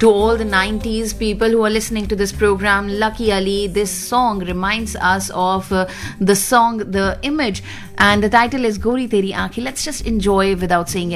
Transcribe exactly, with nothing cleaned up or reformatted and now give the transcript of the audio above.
To all the nineties people who are listening to this program, Lucky Ali, this song reminds us of uh, the song, the image, and the title is Gori Teri Aankhein. Let's just enjoy without saying